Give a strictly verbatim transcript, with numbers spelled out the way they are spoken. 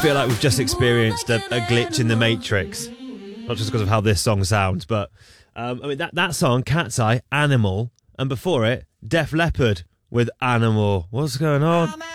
feel like we've just experienced a, a glitch in the Matrix. Not just because of how this song sounds, but um, I mean that, that song, Cat's Eye, Animal, and before it, Def Leppard with Animal. What's going on?